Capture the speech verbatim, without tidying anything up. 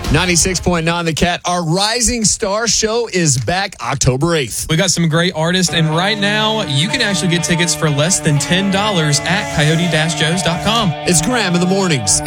ninety-six point nine The Cat. Our Rising Star show is back October eighth. We got some great artists, and right now you can actually get tickets for less than ten dollars at coyote dash joes dot com. It's Graham in the mornings.